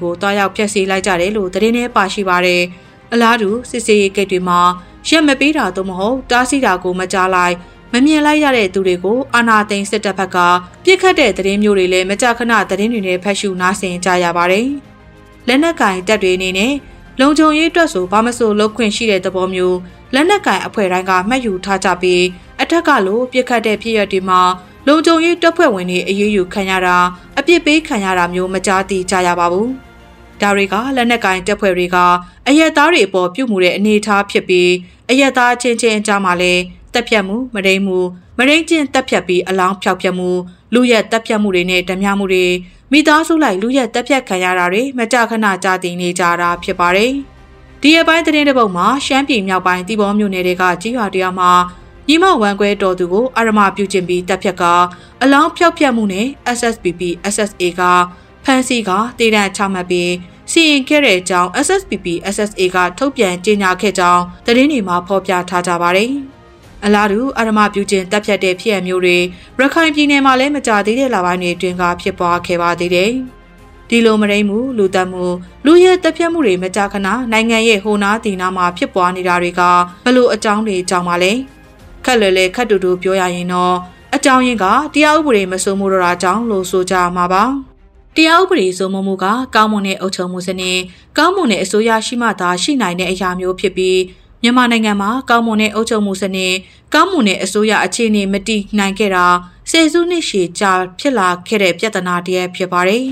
ကိုတွားရောက်ဖျက်ဆီးလိုက်ကြတယ်လို့သတင်းထဲပါရှိပါတယ်။အလားတူစစ်စေးရေးဂိတ်တွေမှာရက်မပေးတာတော့မဟုတ်တားဆီးတာကိုမကြားလိုက်မမြင်လိုက်ရတဲ့သူတွေကိုအာဏာသိမ်းစစ်တပ်ဘက်ကပြစ်ခတ်တဲ့သတင်းမျိုးတွေလည်းမကြာခဏသတင်းတွေနဲ့ဖတ်ရှုနားဆင်ကြရပါတယ်။လက်နက်ကင်တပ်တွေအနေနဲ့လုံခြုံရေးအတွက်ဆိုဘာမဆိုလုပ်ခွင့်ရှိတဲ့သဘောမျိုးလက်နက်ကင်အဖွဲ့တိုင်းကမှတ်ယူထားကြပြီးအထက်ကလိုပြစ်ခတ်တဲ့ဖြစ်ရပ်တွေမှာလုံခြုံရေးတပ်ဖွဲ့ဝင်တွေအရေးယူခံရတာအပြစ်ပေးခံရတာမျိုးမကြားသိကြရပါဘူး။ဒါတွေကလက်နက်ကင်တပ်ဖွဲ့တွေကအရက်သားတွေအပေါ်ပြုမှုတဲ့အနေအထားဖြစ်ပြီးအရက်သားချင်းချင်းအကြားမှာလည်းတပ်ဖြတ်မှုမရိန်းချင်းတပ်ဖြတ်ပြီးအလောင်းဖျောက်ဖျက်မှုလူရက်တပ်ဖြတ်မှုတွေနဲ့ဓမြမှုတွေမိသားစုလိုက်လူရက်တပ်ဖြတ်ခံရတာတွေမကြာခဏကြားသိနေကြတာဖြစ်ပါတယ်။ဒီအပိုင်းသတင်းတစ်ပုဒ်မှာရှမ်းပြည်မြောက်ပိုင်းတီဘောမြို့နယ်တွေကကြီးရွာတရားမှာညီမဝမ်ကွဲတော်သူကိုအာရမပြုကျင့်ပြီးတပ်ဖြတ်ကအလောင်းဖျောက်ဖျက်မှုနဲ့ SSPP SSA ကဖမ်းဆီးကတေတံချမှတ်ပြီးစီရင်ခဲ့တဲ့အကြောင်း SSPP SSA ကထုတ်ပြန်ကြေညာခဲ့ကြောင်းသတင်းတွေမှာဖော်ပြထားကြပါတယ်။အလားတူအာရမပြုကျင့်တပ်ဖြတ်တဲ့ဖြစ်အမျိုးတွေရခိုင်ပြည်နယ်မှာလည်းမကြာသေးတဲ့လပိုင်းတွေအတွင်းကဖြစ်ပွားခဲ့ပါသေးတယ်။ဒီလိုမရိမ့်မှုလူသက်မှုလူရဲတပ်ဖြတ်မှုတွေမကြာခဏနိုင်ငံရဲ့ဟိုနားဒီနားမှာဖြစ်ပွားနေတာတွေကဘလို့အကြောင်းတွေကြောင့်ပါလဲခက်လွယ်လေခက်တူတူပြောရရင်တော့အကြောင်းရင်းကတရားဥပဒေမစိုးမိုးတော့တာကြောင့်လို့ဆိုကြမှာပါတရားဥပဒေစိုးမိုးမှုကကောင်းမွန်တဲ့အုပ်ချုပ်မှုစနစ်ကောင်းမွန်တဲ့အစိုးရရှိမှသာရှိနိုင်တဲ့အရာမျိုးဖြစ်ပြီးမြန်မာနိုင်ငံမှာကောင်းမွန်တဲ့အုပ်ချုပ်မှုစနစ်ကောင်းမွန်တဲ့အစိုးရအခြေအနေမတည်နိုင်ခဲ့တာဆယ်စုနှစ်ရှည်ကြာဖြစ်လာခဲ့တဲ့ပြဿနာတည်းဖြစ်ပါတယ်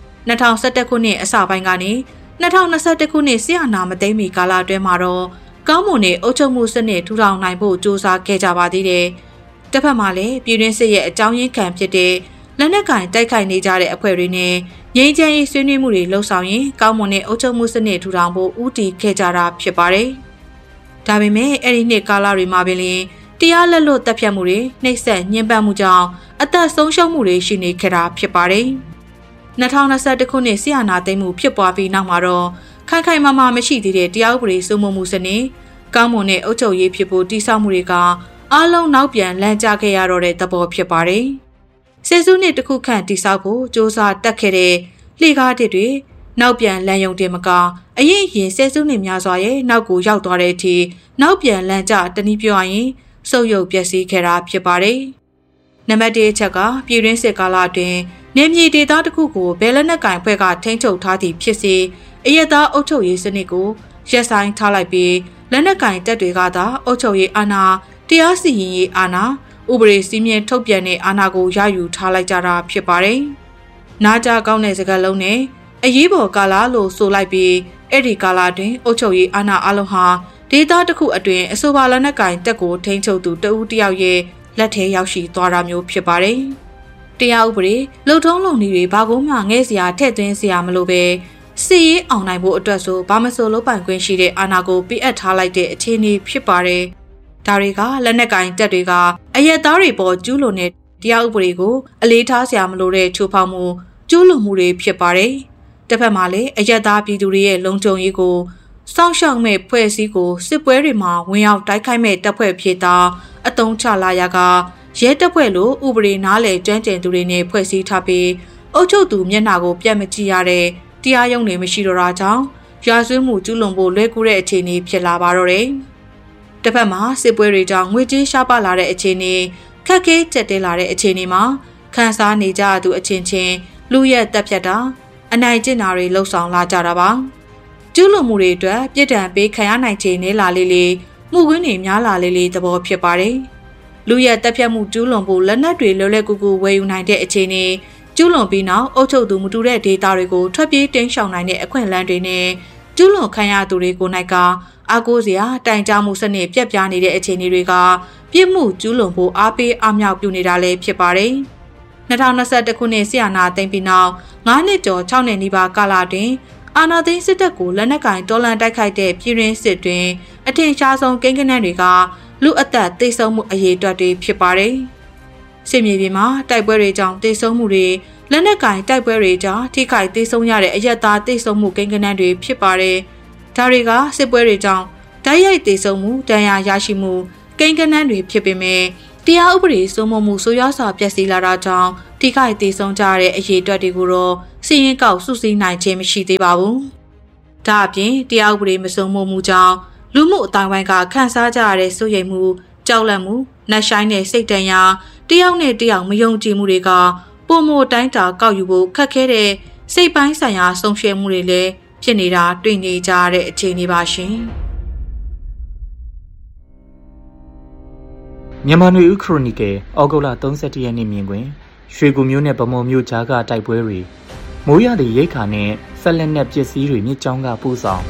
2011ခုနှစ်အစပိုင်းကနေ2021ခုနှစ်ဆီယနာမသိမ်းမီကာလအတွင်းမှာတော့ကောင်းမွန်တဲ့အုပ်ချုပ်မှုစနစ်ထူထောင်နိုင်ဖို့စ조사ခဲ့ကြပါသေးတယ်။တစ်ဖက်မှာလည်းပြည်တွင်းစစ်ရဲ့အကြောင်းရင်းခံဖြစ်တဲ့လက်နက်ကင်တိုက်ခိုက်နေကြတဲ့အဖွဲ့တွေနဲ့ငြိမ်းချမ်းရေးဆွေးနွေးမှုတွေလှုပ်ဆောင်ရင်ကောင်းမွန်တဲ့အုပ်ချုပ်မှုစနစ်ထူထောင်ဖို့ဦးတည်ခဲ့ကြတာဖြစ်ပါတယ်။ဒါပေမဲ့အဲ့ဒီနှစ်ကာလတွေမှာပင်တရားလက်လွတ်တပ်ဖြတ်မှုတွေနှိပ်စက်ညှဉ်းပန်းမှုကြောင့်အသက်ဆုံးရှုံးမှုတွေရှိနေခဲ့တာဖြစ်ပါတယ်။2021ခုနှစ်ဆီယနာသိမ်းမှုဖြစ်ပွားပြီးနောက်မှာတော့ခိုင်ခိုင်မာမာမရှိသေးတဲ့တရားဥပဒေစိုးမိုးမှုစနစ်ကောင်းမွန်တဲ့အုပ်ချုပ်ရေးဖြစ်ဖို့တည်ဆောက်မှုတွေကအားလုံးနောက်ပြန်လမ်းကျခဲ့ရတော့တဲ့သဘောဖြစ်ပါတယ်။ဆယ်စုနှစ်တစ်ခုခန့်တည်ဆောက်ဖို့စ조사တက်ခဲ့တဲ့လှေကားတစ်တွေနောက်ပြန်လမ်းယုံတင်မကအရင်ဆယ်စုနှစ်များစွာရဲ့နောက်ကိုရောက်သွားတဲ့အထိနောက်ပြန်လမ်းကျတနည်းပြောရရင်စုပ်ယုပ်ပျက်စီးခဲ့တာဖြစ်ပါတယ်။နံပါတ်1အချက်ကပြည်တွင်းစစ်ကာလအတွင်းနေမြေဒေသတစ်ခုကိုဘယ်လက်နက်ကင်ဖွဲ့ကထိန်းချုပ်ထားသည့်ဖြစ်စေအရက်သားအုပ်ချုပ်ရေးစနစ်ကိုရပ်ဆိုင်းထားလိုက်ပြီးလက်နက်ကင်တပ်တွေကသာအုပ်ချုပ်ရေးအာဏာတရားစီရင်ရေးအာဏာဥပဒေစည်းမျဉ်းထုတ်ပြန်တဲ့အာဏာကိုရယူထားလိုက်ကြတာဖြစ်ပါတယ်။နားကြကောင်းတဲ့စကားလုံးနဲ့အရေးပေါ်ကာလလို့ဆိုလိုက်ပြီးအဲ့ဒီကာလတွင်အုပ်ချုပ်ရေးအာဏာအလုံးဟာဒေသတစ်ခုအတွင်းအဆိုပါလက်နက်ကင်တပ်ကိုထိန်းချုပ်သူတဦးတယောက်ရဲ့လက်ထဲရောက်ရှိသွားတာမျိုးဖြစ်ပါတယ်။တရားဥပဒေလုံထုံးလုံနည်းတွေဘာကိုမှငဲ့စရာထည့်သွင်းစရာမလိုပဲစီရေးအောင်နိုင်ဖို့အတွက်ဆိုဘာမဆိုလုပ်ပိုင်ခွင့်ရှိတဲ့အာဏာကိုပြအပ်ထားလိုက်တဲ့အခြေအနေဖြစ်ပါတယ်။ဒါတွေကလက်နက်ကင်တပ်တွေကအရက်သားတွေပေါ်ကျူးလွန်တဲ့တရားဥပဒေကိုအလေးထားစရာမလိုတဲ့ချိုးဖောက်မှုကျူးလွန်မှုတွေဖြစ်ပါတယ်။တစ်ဖက်မှာလည်းအရက်သားပြည်သူတွေရဲ့လုံခြုံရေးကိုစောင့်ရှောက်မဲ့ဖွဲ့စည်းကိုစစ်ပွဲတွေမှာဝင်ရောက်တိုက်ခိုက်မဲ့တပ်ဖွဲ့ဖြစ်တာအတုံးချလာရကရဲတပ်ဖွဲ့လိုဥပဒေနားလေကျွမ်းကျင်သူတွေနဲ့ဖွဲ့စည်းထားပြီးအုပ်ချုပ်သူမျက်နှာကိုပြတ်မကြည့်ရတဲ့တရားရုံးတွေမရှိတော့တာကြောင့်ရာဇဝတ်မှုကျူးလွန်ဖို့လွယ်ကူတဲ့အခြေအနေဖြစ်လာပါတော့တယ်။တစ်ဖက်မှာစစ်ပွဲတွေကြောင့်ငွေကြေးရှားပါလာတဲ့အခြေအနေခက်ခဲကျက်တဲလာတဲ့အခြေအနေမှာခန်းစားနေကြသူအချင်းချင်းလူရက်တပ်ဖြတ်တာအနိုင်ကျင့်တာတွေလှုပ်ဆောင်လာကြတာပါ။ကျူးလွန်မှုတွေအတွက်ပြစ်ဒဏ်ပေးခံရနိုင်ခြေနည်းလာလေးမှုကွင်းတွေများလာလေးသဘောဖြစ်ပါတယ်။လူရက်တပ်ဖြတ်မှုကျူးလွန်ဖို့လက်နက်တွေလွယ်လွယ်ကူကူဝယ်ယူနိုင်တဲ့အခြေအနေကျူးလွန်ပြီးနောက်အုပ်ချုပ်သူမတူတဲ့ဒေတာတွေကိုထွက်ပြေးတင်းရှောင်နိုင်တဲ့အခွင့်အလမ်းတွေနဲ့ကျူးလွန်ခံရသူတွေကိုနိုင်ကအားကိုးစရာတိုင်ကြားမှုစနစ်ပြက်ပြားနေတဲ့အခြေအနေတွေကပြစ်မှုကျူးလွန်ဖို့အားပေးအားမြောက်ပြုနေတာလည်းဖြစ်ပါတယ်။2021ခုနှစ်ဆီယနာသိမ်းပြီးနောက်9နှစ်ကျော်6နှစ်နီးပါးကာလတွင်အာဏာသိမ်းစစ်တပ်ကိုလက်နက်ကင်တော်လှန်တိုက်ခိုက်တဲ့ပြည်တွင်းစစ်တွင်အထင်ရှားဆုံးကိန်းဂဏန်းတွေကလူအသက်သေဆုံးမှုအရေးအတွက်တွေဖြစ်ပါတယ်။စစ်မြေပြင်မှာတိုက်ပွဲတွေကြောင့်သေဆုံးမှုတွေလက်နက်ကင်တိုက်ပွဲတွေကြောင့်ထိခိုက်သေဆုံးရတဲ့အရက်သားသေဆုံးမှုကိန်းဂဏန်းတွေဖြစ်ပါတယ်။ဒါတွေကစစ်ပွဲတွေကြောင့်တိုက်ရိုက်သေဆုံးမှုဒဏ်ရာရရှိမှုကိန်းဂဏန်းတွေဖြစ်ပေမဲ့တရားဥပဒေစိုးမိုးမှုဆိုးရွားစွာပျက်စီးလာတာကြောင့်ထိခိုက်သေဆုံးကြတဲ့အရေးအတွက်တွေကိုတော့စစီရင်ကောက်စုစည်းနိုင်ခြင်းမရှိသေးပါဘူး။ဒါအပြင်တရားဥပဒေမစိုးမိုးမှုကြောင့်လူမှုအတိုင်းဝိုင်းကခန်းစားကြရတဲ့စိုးရိမ်မှုကြောက်လန့်မှုနှက်ဆိုင်တဲ့စိတ်တန်ရာတယောက်နဲ့တယောက်မယုံကြည်မှုတွေကပုံမတိုင်းတာကောက်ယူဖို့ခက်ခဲတဲ့စိတ်ပိုင်းဆိုင်ရာဆုံးရှုံးမှုတွေလည်းဖြစ်နေတာတွေ့နေကြရတဲ့အခြေအနေပါရှင်မြန်မာနွေဦးခရိုနီကယ်ဩဂုတ်လ31ရက်နေ့မြင်တွင်ရွှေကူမျိုးနဲ့ဗမော်မျိုးကြားကတိုက်ပွဲတွေမိုးရသည့်ရိတ်ခါနဲ့ဆက်လက်နဲ့ပစ္စည်းတွေမြစ်ကြောင်းကပို့ဆောင်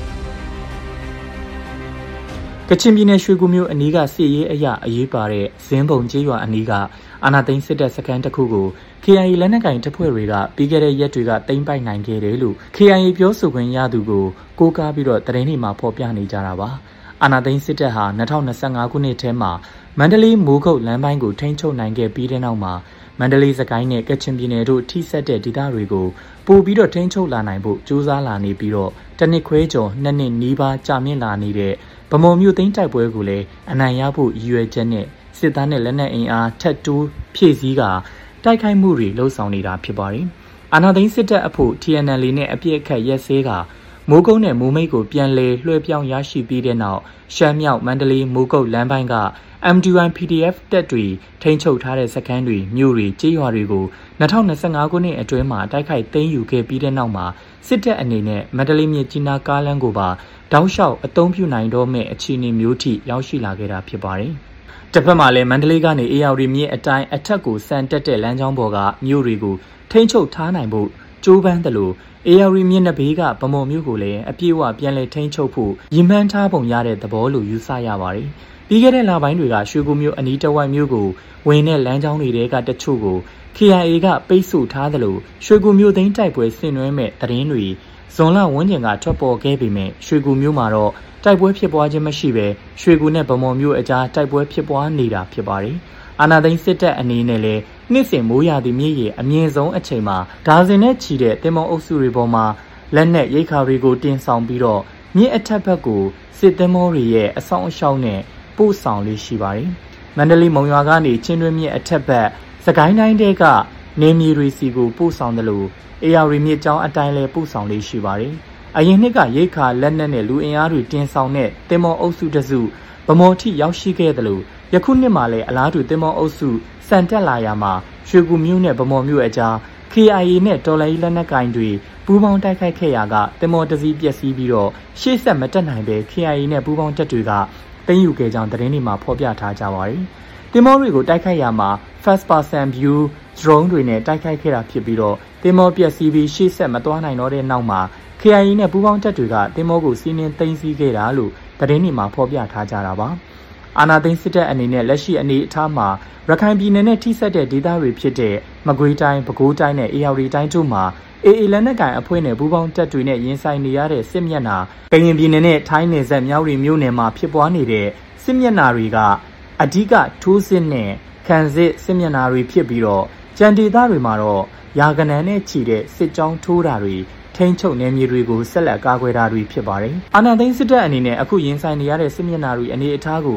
ကချင်ပြည်နယ်ရွှေကူမျိုးအနီးကစစ်ရေးအရာအရေးပါတဲ့ဇင်းပုံကျေးရွာအနီးကအာနာသိန်းစစ်တပ်စခန်းတစ်ခုကို KIA လက်နက်ကင်တပ်ဖွဲ့တွေကပြီးခဲ့တဲ့ရက်တွေကသိမ်းပိုက်နိုင်ခဲ့တယ်လို့ KIA ပြောဆိုခွင့်ရသူကိုကိုးကားပြီးတော့သတင်းတွေမှာဖော်ပြနေကြတာပါအာနာသိန်းစစ်တပ်ဟာ2025ခုနှစ်ထဲမှာမန္တလေးမိုးကုတ်လမ်းပိုင်းကိုထိန်းချုပ်နိုင်ခဲ့ပြီးတဲ့နောက်မှာမန္တလေးစကိုင်းနဲ့ကချင်ပြည်နယ်တို့ထိစပ်တဲ့ဒေသတွေကိုပို့ပြီးတော့ထိန်းချုပ်လာနိုင်ဖို့ကြိုးစားလာနေပြီးတော့တစ်နှစ်ခွဲကျော်နှစ်နှစ်နီးပါးကြာမြင့်လာနေတဲ့ဗမော်မြို့သိမ်းတိုက်ပွဲကိုလည်းအနိုင်ရဖို့ရည်ရွယ်ချက်နဲ့စစ်သားနဲ့လက်နက်အင်အားထက်တိုးဖြည့်ဆည်းကတိုက်ခိုက်မှုတွေလှုံ့ဆော်နေတာဖြစ်ပါတယ်။အာဏာသိမ်းစစ်တပ်အဖို့ TNL နဲ့အပြစ်အခတ်ရက်စဲကမိုးကုတ်နဲ့မိုးမိတ်ကိုပြန်လည်လွှဲပြောင်းရရှိပြီးတဲ့နောက်ရှမ်းမြောက်မန္တလေးမိုးကုတ်လမ်းပိုင်းက MDY PDF တပ်တွေထိန်းချုပ်ထားတဲ့စခန်းတွေမြို့တွေကျေးရွာတွေကို2025ခုနှစ်အတွင်းမှာတိုက်ခိုက်သိမ်းယူခဲ့ပြီးတဲ့နောက်မှာစစ်တပ်အနေနဲ့မန္တလေးမြစ်ကြီးနားကားလမ်းကိုပါတောက်လျှောက်အသုံးပြုနိုင်တော့မဲ့အခြေအနေမျိုးထိရောက်ရှိလာခဲ့တာဖြစ်ပါတယ်။တစ်ဖက်မှာလည်းမန္တလေးကနေအေရဝတီမြစ်အတိုင်းအထက်ကိုဆန်တက်တဲ့လမ်းကြောင်းပေါ်ကမြို့တွေကိုထိန်းချုပ်ထားနိုင်ဖို့ကြိုးပမ်းတယ်လို့အေရဝတီမြစ်နှစ်ဘေးကဗမော်မြို့ကိုလည်းအပြည့်အဝပြန်လည်ထိန်းချုပ်ဖို့ရည်မှန်းထားပုံရတဲ့သဘောလို့ယူဆရပါတယ်။ပြီးခဲ့တဲ့လပိုင်းတွေကရွှေကူမြို့အနီးတစ်ဝိုက်မြို့ကိုဝင်တဲ့လမ်းကြောင်းတွေကတချို့ကို KIA ကပိတ်ဆို့ထားတယ်လို့ရွှေကူမြို့သိမ်းတိုက်ပွဲဆင်နွှဲမဲ့သတင်းတွေဇွန်လဝန်းကျင်ကထွက်ပေါ်ခဲ့ပေမဲ့ရွှေကူမြို့မှာတော့တိုက်ပွဲဖြစ်ပွားခြင်းမရှိဘဲရွှေကူနဲ့ဗမော်မြို့အကြားတိုက်ပွဲဖြစ်ပွားနေတာဖြစ်ပါတယ်။အာနာသိန်းစစ်တပ်အနေနဲ့လည်းနှစ်စဉ်မိုးရာသီမြစ်ရေအမြင့်ဆုံးအချိန်မှာဒါဇင်နဲ့ချီတဲ့တင်မောအုပ်စုတွေပေါ်မှာလက်နက်ရိတ်ခါတွေကိုတင်ဆောင်ပြီးတော့မြစ်အထက်ဘက်ကိုစစ်တင်မောတွေရဲ့အဆောင်အရှောက်နဲ့ပို့ဆောင်လေးရှိပါတယ်။မန္တလေးမုံရွာကနေချင်းတွင်းမြစ်အထက်ဘက်စကိုင်းတိုင်းတဲကနေမြေတွေစီကိုပို့ဆောင်တယ်လို့အေရဝတီမြစ်ကြောင်းအတိုင်းလဲပို့ဆောင်လေးရှိပါတယ်။အရင်နှစ်ကရိတ်ခါလက်နက်နဲ့လူအင်အားတွေတင်ဆောင်တဲ့တင်မောအုပ်စုတစုဗမော်ထိရောက်ရှိခဲ့တယ်လို့ယခုနှစ်မှာလည်းအလားတူတင်မောအုပ်စုစံတက်လာရမှာရွှေကူမြို့နဲ့ဗမော်မြို့အကြား KIA နဲ့တော်လိုင်းလက်နက်ကင်တွေပူးပေါင်းတိုက်ခိုက်ခဲ့ရာကတင်မောတစည်းပျက်စီးပြီးတော့ရှေ့ဆက်မတက်နိုင်ပဲ KIA နဲ့ပူးပေါင်းတပ်တွေကသိမ်းယူခဲ့ကြောင်းသတင်းတွေမှာဖော်ပြထားကြပါတယ်။တင်မောတွေကိုတိုက်ခိုက်ရာမှာ first person view drone တွေနဲ့တိုက်ခိုက်ခဲ့တာဖြစ်ပြီးတော့တင်မောပျက်စီးပြီးရှေ့ဆက်မသွားနိုင်တော့တဲ့နောက်မှာ KIA နဲ့ပူးပေါင်းတပ်တွေကတင်မောကိုစီးနင်းသိမ်းဆည်းခဲ့တာလို့သတင်းတွေမှာဖော်ပြထားကြတာပါ။အာနာသိန်းစစ်တပ်အနေနဲ့လက်ရှိအနေအထားမှာရခိုင်ပြည်နယ်နဲ့ထိစပ်တဲ့ဒေသတွေဖြစ်တဲ့မကွေးတိုင်းပဲခူးတိုင်းနဲ့အေရဝတီတိုင်းတို့မှာAAလက်နက်ကိုင်အဖွဲ့နဲ့ပူးပေါင်းတပ်တွေနဲ့ရင်ဆိုင်နေရတဲ့စစ်မျက်နှာကရင်ပြည်နယ်နဲ့ထိုင်းနယ်စပ်မြောက်ရီမြို့နယ်မှာဖြစ်ပွားနေတဲ့စစ်မျက်နှာတွေကအဓိကထိုးစစ်နဲ့ခံစစ်မျက်နှာတွေဖြစ်ပြီးတော့ကြံဒေသတွေမှာတော့ရာဂဏန်းနဲ့ချီတဲ့စစ်ကြောင်းထိုးတာတွေထိန်းချုပ်နယ်မြေတွေကိုဆက်လက်ကာကွယ်တာတွေဖြစ်ပါတယ်။အာဏာသိမ်းစစ်တပ်အနေနဲ့အခုရင်ဆိုင်နေရတဲ့စစ်မျက်နှာတွေအနေအထားကို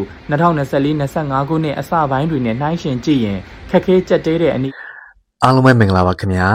2024-25ခုနှစ်အစပိုင်းတွေနဲ့နှိုင်းယှဉ်ကြည့်ရင်ခက်ခဲကြက်တဲတဲ့အနေအားလုံးပဲမင်္ဂလာပါခင်ဗျာ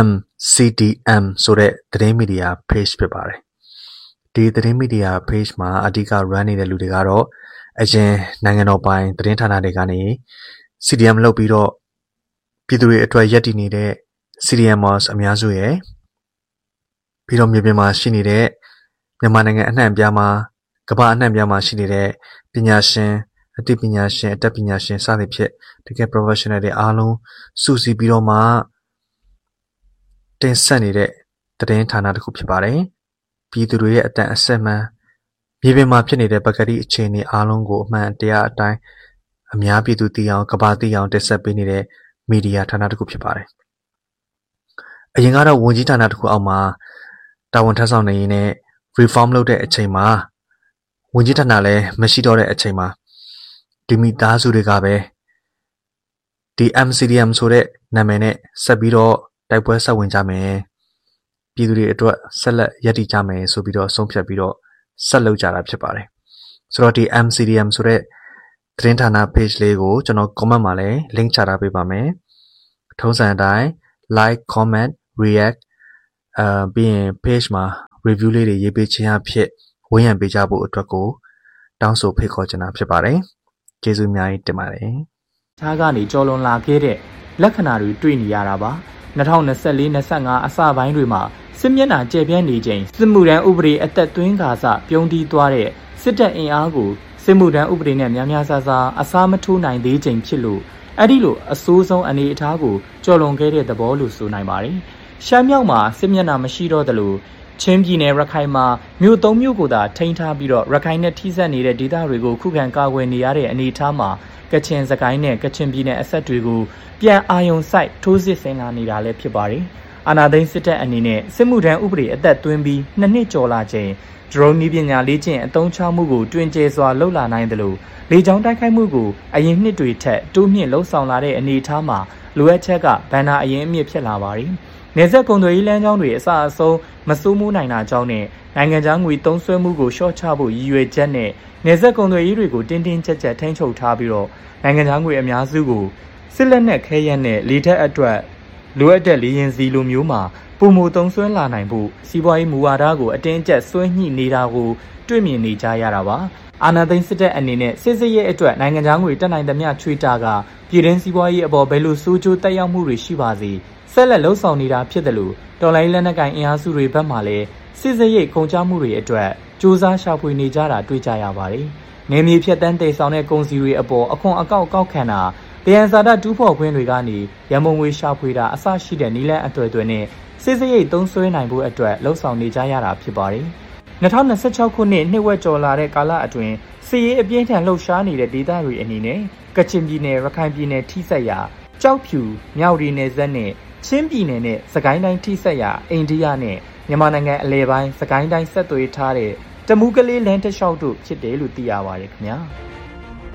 MCDM ဆိုတဲ့သတင်းမီဒီယာ page ဖြစ်ပါတယ်ဒီသတင်းမီဒီယာ page မှာအဓိက run နေတဲ့လူတွေကတော့အရင်နိုင်ငံတော်ပိုင်သတင်းဌာနတွေကနေ CDM လုပ်ပြီးတော့ပြည်သူတွေအတွက်ရည်တည်နေတဲ့ CDMers အများစုရဲ့ပြီးတော့မြေပြင်မှာရှိနေတဲ့မြန်မာနိုင်ငံအနှံ့အပြားမှာကမ္ဘာအနှံ့အပြားမှာရှိနေတဲ့ပညာရှင်အသိပညာရှင်အတတ်ပညာရှင်စသဖြင့်တကယ် professional တွေအားလုံးစုစည်းပြီးတော့မှတင်ဆက်နေတဲ့သတင်းဌာနတစ်ခုဖြစ်ပါတယ်ပြည်သူတွေရဲ့အတန်အဆက်မှန်မြေပြင်မှာဖြစ်နေတဲ့ပကတိအခြေအနေအားလုံးကိုအမှန်တရားအတိုင်းအများပြည်သူသိအောင်ကမ္ဘာသိအောင်တင်ဆက်ပေးနေတဲ့မီဒီယာဌာနတစ်ခုဖြစ်ပါတယ်အရင်ကတော့ဝန်ကြီးဌာနတစ်ခုအောက်မှာတာဝန်ထမ်းဆောင်နေရင်းနဲ့ reform လုပ်တဲ့အချိန်မှာဝန်ကြီးဌာနလည်းမရှိတော့တဲ့အချိန်မှာဒီမိသားစုတွေကပဲဒီ MCDM ဆိုတဲ့နာမည်နဲ့ဆက်ပြီးတော့တိုက်ပွဲဆက်ဝင်ကြမယ်ပြည်သူတွေအတွက်ဆက်လက်ရည်တည်ကြမယ်ဆိုပြီးတော့ဆုံးဖြတ်ပြီးတော့ဆက်လုပ်ကြတာဖြစ်ပါတယ်ဆိုတော့ဒီ MCDM ဆိုတဲ့သတင်းဌာန page လေးကိုကျွန်တော် comment မှာလည်း link ချထားပေးပါမယ်ထုံးစံအတိုင်း like comment react ပြီးရင် page မှာ review လေးတွေရေးပေးခြင်းအဖြစ်ဝန်းရံပေးကြဖို့အတွက်ကိုတောင်းဆိုဖိတ်ခေါ်ချင်တာဖြစ်ပါတယ်ကျေးဇူးအများကြီးတင်ပါတယ်ခြားကနေကြော်လွန်လာခဲ့တဲ့လက္ခဏာတွေတွေ့နေရတာပါ2024-25အစပိုင်းတွေမှာစစ်မျက်နှာကျယ်ပြန့်နေချိန်စစ်မှုထမ်းဥပဒေအသက်သွင်းကာစပြုံးတီးသွားတဲ့စစ်တပ်အင်အားကိုစစ်မှုထမ်းဥပဒေနဲ့များများစားစားအစားမထိုးနိုင်သေးချိန်ဖြစ်လို့အဲ့ဒီလိုအဆိုးဆုံးအနေအထားကိုကြော်လွန်ခဲ့တဲ့သဘောလို့ဆိုနိုင်ပါတယ်ရှမ်းမြောက်မှာစစ်မျက်နှာမရှိတော့သလိုချင်းပြည်နယ်ရခိုင်မှာမြို့၃မြို့ကိုသာထိန်းထားပြီးတော့ရခိုင်နဲ့ထိစပ်နေတဲ့ဒေသတွေကိုခုခံကာကွယ်နေရတဲ့အနေအထားမှာကချင်စကိုင်းနဲ့ကချင်ပြည်နယ်အဆက်တွေကိုပြန်အာယုံစိုက်ထိုးစစ်ဆင်လာနေတာလည်းဖြစ်ပါတယ်အာဏာသိမ်းစစ်တပ်အနေနဲ့စစ်မှုထမ်းဥပဒေအသက်သွင်းပြီး2နှစ်ကျော်လာချိန်ဒရုန်းနည်းပညာလေ့ကျင့်အသုံးချမှုကိုတွင်ကျစွာလှုပ်လာနိုင်တယ်လို့လေကြောင်းတိုက်ခိုက်မှုကိုအရင်နှစ်တွေထက်တိုးမြင့်လှုပ်ဆောင်လာတဲ့အနေအထားမှာလိုအပ်ချက်ကဘဏ္ဍာအရင်အမြင့်ဖြစ်လာပါတယ်နေဆက်ကုန်သွယ်ရေးလမ်းကြောင်းတွေအစအဆုံးမစိုးမိုးနိုင်တာကြောင့်နဲ့နိုင်ငံခြားငွေသုံးစွဲမှုကိုလျှော့ချဖို့ရည်ရွယ်ချက်နဲ့နေဆက်ကုန်သွယ်ရေးတွေကိုတင်းတင်းကျပ်ကျပ်ထိန်းချုပ်ထားပြီးတော့နိုင်ငံခြားငွေအများစုကိုစစ်လက်နက်ခဲယမ်းနဲ့လေတပ်အတွက်လိုအပ်တဲ့လေယာဉ်စီလိုမျိုးမှာပုံမသုံးစွဲလာနိုင်ဖို့စီးပွားရေးမူဝါဒကိုအတင်းကျပ်ဆွဲညှိနေတာကိုတွေ့မြင်နေကြရတာပါအာဏာသိမ်းစစ်တပ်အနေနဲ့စစ်ရေးအတွက်နိုင်ငံခြားငွေတက်နိုင်သမျှချွေတာကပြည်တွင်းစီးပွားရေးအပေါ်ဘယ်လိုစိုးကျိုးတက်ရောက်မှုတွေရှိပါစေဆက်လက်လှုပ်ဆောင်နေတာဖြစ်တယ်လို့တော်လိုင်းလက်နက်ကိုင်အင်အားစုတွေဘက်မှလည်းစစ်ရေးကုန်ကြမှုတွေအတွက်စ조사ရှာဖွေနေကြတာတွေ့ကြရပါတယ်။နေမြေဖြတ်တန်းတည်ဆောင်တဲ့ကုန်စည်တွေအပေါ်အခွန်အကောက်ကောက်ခံတာတယံဇာတတူးဖော်ခွင့်တွေကနေရမုံငွေရှာဖွေတာအစရှိတဲ့နည်းလမ်းအသွယ်သွယ်နဲ့စစ်ရေးသုံးစွဲနိုင်ဖို့အတွက်လှုပ်ဆောင်နေကြရတာဖြစ်ပါတယ်။2026ခုနှစ်နှစ်ဝက်ကျော်လာတဲ့ကာလအတွင်းစစ်ရေးအပြင်းထန်လှုပ်ရှားနေတဲ့ဒေသတွေအနေနဲ့ကချင်ပြည်နယ်ရခိုင်ပြည်နယ်ထိစပ်ရာကြောက်ဖြူမြောက်ရီနယ်စပ်နဲ့ချင်းပြည်နယ်နဲ့စကိုင်းတိုင်းထိစပ်ရာအိန္ဒိယနဲ့မြန်မာနိုင်ငံအလဲပိုင်းစကိုင်းတိုင်းဆက်သွယ်ထားတဲ့တမူးကလေးလမ်းတစ်လျှောက်တို့ဖြစ်တယ်လို့သိရပါတယ်ခင်ဗျာ။